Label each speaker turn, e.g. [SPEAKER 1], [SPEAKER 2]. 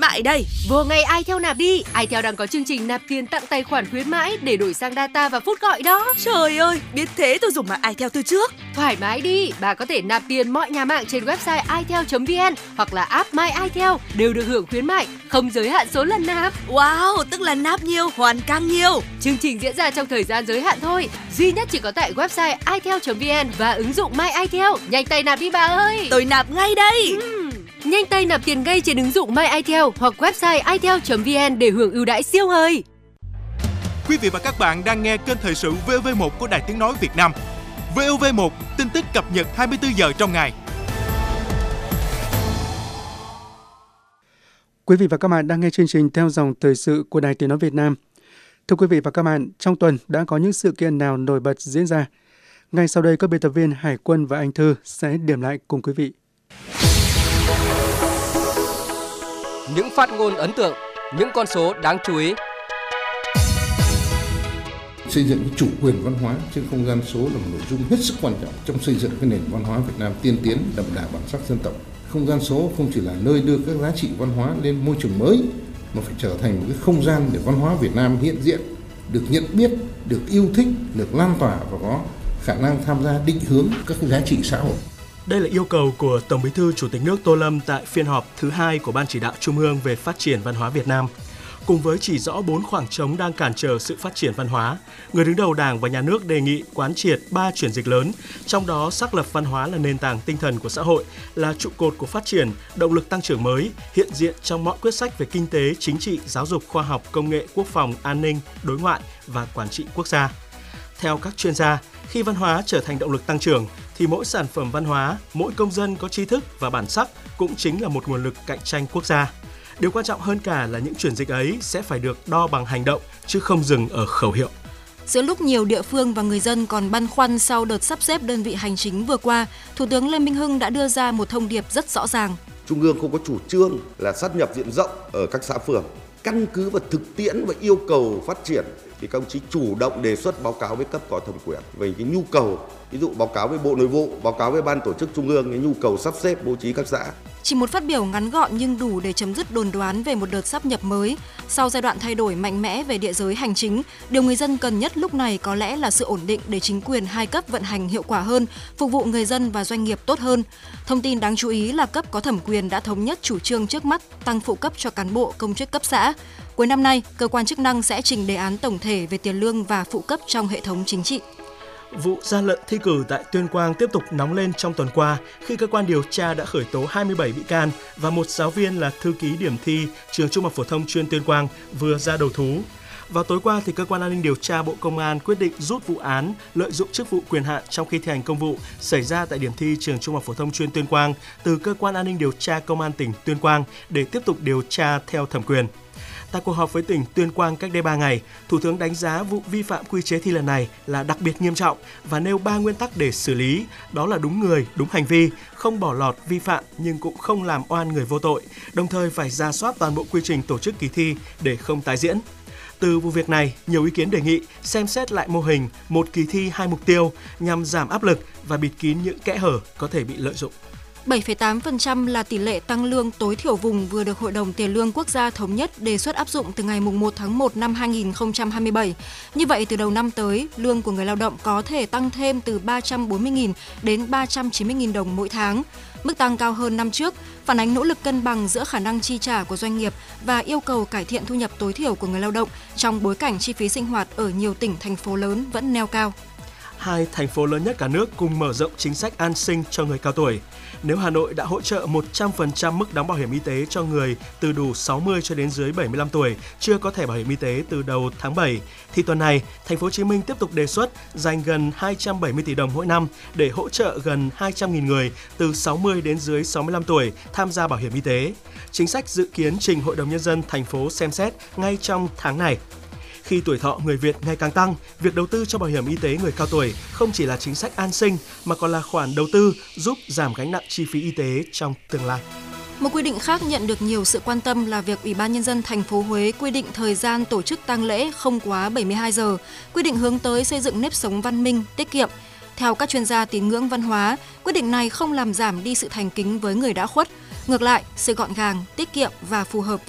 [SPEAKER 1] lại đây.
[SPEAKER 2] Vô ngay iTel nạp đi. iTel đang có chương trình nạp tiền tặng tài khoản khuyến mãi để đổi sang data và phút gọi đó.
[SPEAKER 1] Trời ơi, biết thế tôi dùng mạng iTel từ trước.
[SPEAKER 2] Thoải mái đi, bà có thể nạp tiền mọi nhà mạng trên website itel.vn hoặc là app My iTel đều được hưởng khuyến mại, không giới hạn số lần nạp.
[SPEAKER 1] Wow, tức là nạp nhiều hoàn càng nhiều.
[SPEAKER 2] Chương trình diễn ra trong thời gian giới hạn thôi, duy nhất chỉ có tại website itel.vn và ứng dụng My iTel. Nhanh tay nạp đi bà ơi.
[SPEAKER 1] Tôi nạp ngay đây.
[SPEAKER 2] Nhanh tay nạp tiền ngay trên ứng dụng My iTel hoặc website itel.vn để hưởng ưu đãi siêu hời.
[SPEAKER 3] Quý vị và các bạn đang nghe kênh thời sự VOV1 của Đài Tiếng nói Việt Nam. VOV1, tin tức cập nhật 24 giờ trong ngày.
[SPEAKER 4] Quý vị và các bạn đang nghe chương trình theo dòng thời sự của Đài Tiếng nói Việt Nam. Thưa quý vị và các bạn, trong tuần đã có những sự kiện nào nổi bật diễn ra? Ngay sau đây, các biên tập viên Hải Quân và Anh Thư sẽ điểm lại cùng quý vị.
[SPEAKER 5] Những phát ngôn ấn tượng, những con số đáng chú ý.
[SPEAKER 6] Xây dựng chủ quyền văn hóa trên không gian số là một nội dung hết sức quan trọng trong xây dựng cái nền văn hóa Việt Nam tiên tiến, đậm đà bản sắc dân tộc. Không gian số không chỉ là nơi đưa các giá trị văn hóa lên môi trường mới, mà phải trở thành một cái không gian để văn hóa Việt Nam hiện diện, được nhận biết, được yêu thích, được lan tỏa và có khả năng tham gia định hướng các cái giá trị xã hội.
[SPEAKER 7] Đây là yêu cầu của Tổng Bí thư Chủ tịch nước Tô Lâm tại phiên họp thứ 2 của Ban Chỉ đạo Trung ương về phát triển văn hóa Việt Nam. Cùng với chỉ rõ 4 khoảng trống đang cản trở sự phát triển văn hóa, người đứng đầu Đảng và Nhà nước đề nghị quán triệt 3 chuyển dịch lớn, trong đó xác lập văn hóa là nền tảng tinh thần của xã hội, là trụ cột của phát triển, động lực tăng trưởng mới, hiện diện trong mọi quyết sách về kinh tế, chính trị, giáo dục, khoa học, công nghệ, quốc phòng, an ninh, đối ngoại và quản trị quốc gia. Theo các chuyên gia, khi văn hóa trở thành động lực tăng trưởng, thì mỗi sản phẩm văn hóa, mỗi công dân có tri thức và bản sắc cũng chính là một nguồn lực cạnh tranh quốc gia. Điều quan trọng hơn cả là những chuyển dịch ấy sẽ phải được đo bằng hành động, chứ không dừng ở khẩu hiệu.
[SPEAKER 8] Giữa lúc nhiều địa phương và người dân còn băn khoăn sau đợt sắp xếp đơn vị hành chính vừa qua, Thủ tướng Lê Minh Hưng đã đưa ra một thông điệp rất rõ ràng.
[SPEAKER 9] Trung ương không có chủ trương là sát nhập diện rộng ở các xã phường. Căn cứ vào thực tiễn và yêu cầu phát triển thì các ông chí chủ động đề xuất báo cáo với cấp có thẩm quyền về cái nhu cầu, ví dụ báo cáo với Bộ Nội vụ, báo cáo với Ban Tổ chức Trung ương cái nhu cầu sắp xếp bố trí các xã.
[SPEAKER 8] Chỉ một phát biểu ngắn gọn nhưng đủ để chấm dứt đồn đoán về một đợt sáp nhập mới. Sau giai đoạn thay đổi mạnh mẽ về địa giới hành chính, điều người dân cần nhất lúc này có lẽ là sự ổn định để chính quyền hai cấp vận hành hiệu quả hơn, phục vụ người dân và doanh nghiệp tốt hơn. Thông tin đáng chú ý là cấp có thẩm quyền đã thống nhất chủ trương trước mắt tăng phụ cấp cho cán bộ công chức cấp xã. Cuối năm nay, cơ quan chức năng sẽ trình đề án tổng thể về tiền lương và phụ cấp trong hệ thống chính trị.
[SPEAKER 7] Vụ gian lận thi cử tại Tuyên Quang tiếp tục nóng lên trong tuần qua khi cơ quan điều tra đã khởi tố 27 bị can và một giáo viên là thư ký điểm thi trường Trung học phổ thông chuyên Tuyên Quang vừa ra đầu thú. Vào tối qua, thì cơ quan an ninh điều tra Bộ Công an quyết định rút vụ án lợi dụng chức vụ quyền hạn trong khi thi hành công vụ xảy ra tại điểm thi trường Trung học phổ thông chuyên Tuyên Quang từ cơ quan an ninh điều tra Công an tỉnh Tuyên Quang để tiếp tục điều tra theo thẩm quyền. Tại cuộc họp với tỉnh Tuyên Quang cách đây 3 ngày, Thủ tướng đánh giá vụ vi phạm quy chế thi lần này là đặc biệt nghiêm trọng và nêu 3 nguyên tắc để xử lý, đó là đúng người, đúng hành vi, không bỏ lọt vi phạm nhưng cũng không làm oan người vô tội, đồng thời phải rà soát toàn bộ quy trình tổ chức kỳ thi để không tái diễn. Từ vụ việc này, nhiều ý kiến đề nghị xem xét lại mô hình một kỳ thi 2 mục tiêu nhằm giảm áp lực và bịt kín những kẽ hở có thể bị lợi dụng.
[SPEAKER 8] 7,8% là tỷ lệ tăng lương tối thiểu vùng vừa được Hội đồng Tiền lương Quốc gia thống nhất đề xuất áp dụng từ ngày 1 tháng 1 năm 2027. Như vậy, từ đầu năm tới, lương của người lao động có thể tăng thêm từ 340.000 đến 390.000 đồng mỗi tháng. Mức tăng cao hơn năm trước, phản ánh nỗ lực cân bằng giữa khả năng chi trả của doanh nghiệp và yêu cầu cải thiện thu nhập tối thiểu của người lao động trong bối cảnh chi phí sinh hoạt ở nhiều tỉnh, thành phố lớn vẫn neo cao.
[SPEAKER 7] 2 thành phố lớn nhất cả nước cùng mở rộng chính sách an sinh cho người cao tuổi. Nếu Hà Nội đã hỗ trợ 100% mức đóng bảo hiểm y tế cho người từ đủ 60 cho đến dưới 75 tuổi chưa có thẻ bảo hiểm y tế từ đầu tháng 7, thì tuần này, Thành phố Hồ Chí Minh tiếp tục đề xuất dành gần 270 tỷ đồng mỗi năm để hỗ trợ gần 200.000 người từ 60 đến dưới 65 tuổi tham gia bảo hiểm y tế. Chính sách dự kiến trình Hội đồng Nhân dân thành phố xem xét ngay trong tháng này. Khi tuổi thọ người Việt ngày càng tăng, việc đầu tư cho bảo hiểm y tế người cao tuổi không chỉ là chính sách an sinh mà còn là khoản đầu tư giúp giảm gánh nặng chi phí y tế trong tương lai.
[SPEAKER 8] Một quy định khác nhận được nhiều sự quan tâm là việc Ủy ban Nhân dân thành phố Huế quy định thời gian tổ chức tang lễ không quá 72 giờ, quy định hướng tới xây dựng nếp sống văn minh, tiết kiệm. Theo các chuyên gia tín ngưỡng văn hóa, quyết định này không làm giảm đi sự thành kính với người đã khuất. Ngược lại, sự gọn gàng, tiết kiệm và phù hợp với